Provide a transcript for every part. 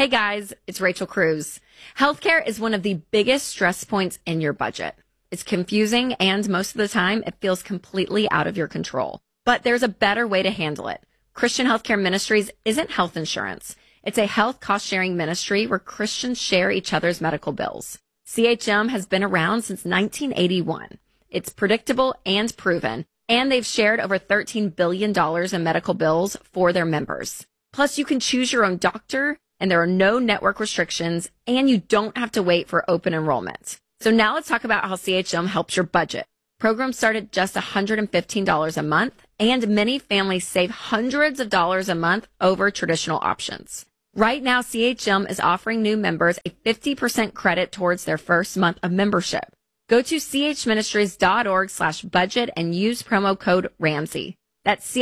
Hey guys, it's Rachel Cruz. Healthcare is one of the biggest stress points in your budget. It's confusing and most of the time it feels completely out of your control. But there's a better way to handle it. Christian Healthcare Ministries isn't health insurance. It's a health cost-sharing ministry where Christians share each other's medical bills. CHM has been around since 1981. It's predictable and proven, and they've shared over $13 billion in medical bills for their members. Plus, you can choose your own doctor, and there are no network restrictions, and you don't have to wait for open enrollment. So now let's talk about how CHM helps your budget. Programs start at just $115 a month, and many families save hundreds of dollars a month over traditional options. Right now, CHM is offering new members a 50% credit towards their first month of membership. Go to chministries.org/budget and use promo code Ramsey. That's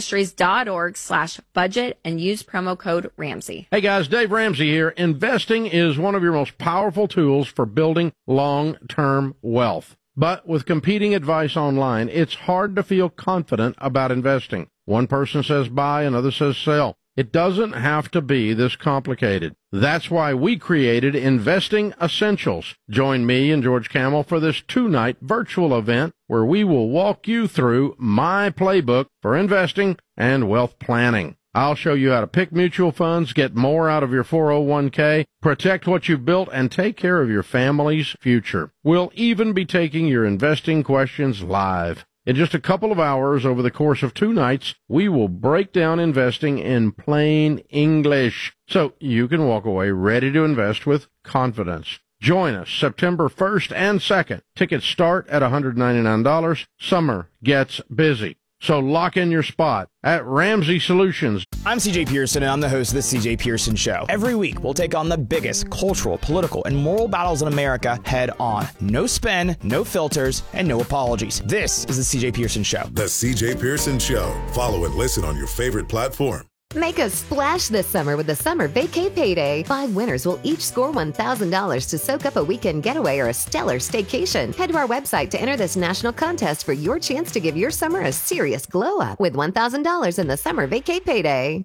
chministries.org/budget and use promo code Ramsey. Hey guys, Dave Ramsey here. Investing is one of your most powerful tools for building long-term wealth. But with competing advice online, it's hard to feel confident about investing. One person says buy, another says sell. It doesn't have to be this complicated. That's why we created Investing Essentials. Join me and George Camel for this 2-night virtual event where we will walk you through my playbook for investing and wealth planning. I'll show you how to pick mutual funds, get more out of your 401k, protect what you've built, and take care of your family's future. We'll even be taking your investing questions live. In just a couple of hours over the course of 2 nights, we will break down investing in plain English so you can walk away ready to invest with confidence. Join us September 1st and 2nd. Tickets start at $199. Summer gets busy. So lock in your spot at Ramsey Solutions. I'm CJ Pearson, and I'm the host of The CJ Pearson Show. Every week, we'll take on the biggest cultural, political, and moral battles in America head on. No spin, no filters, and no apologies. This is The CJ Pearson Show. The CJ Pearson Show. Follow and listen on your favorite platform. Make a splash this summer with the Summer Vacay Payday. 5 winners will each score $1,000 to soak up a weekend getaway or a stellar staycation. Head to our website to enter this national contest for your chance to give your summer a serious glow up with $1,000 in the Summer Vacay Payday.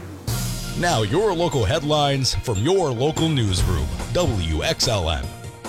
Now your local headlines from your local newsroom, WXLN.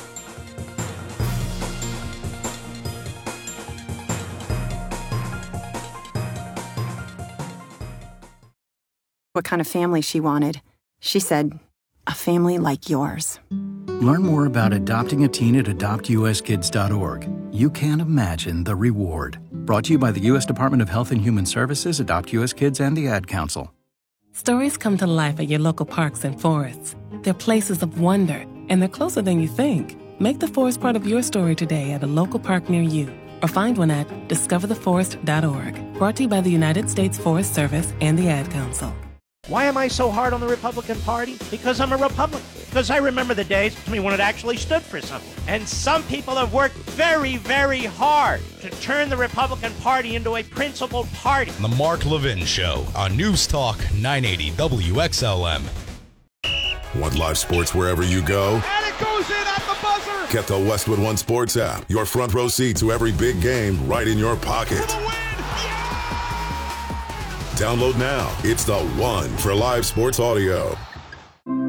What kind of family she wanted. She said, a family like yours. Learn more about adopting a teen at adoptuskids.org. You can't imagine the reward. Brought to you by the U.S. Department of Health and Human Services, Adopt U.S. Kids, and the Ad Council. Stories come to life at your local parks and forests. They're places of wonder, and they're closer than you think. Make the forest part of your story today at a local park near you, or find one at discovertheforest.org. Brought to you by the United States Forest Service and the Ad Council. Why am I so hard on the Republican Party? Because I'm a Republican. Because I remember the days when it actually stood for something. And some people have worked very, very hard to turn the Republican Party into a principled party. The Mark Levin Show on News Talk 980 WXLM. Want live sports wherever you go? And it goes in at the buzzer! Get the Westwood One Sports app. Your front row seat to every big game right in your pocket. Download now. It's the one for live sports audio.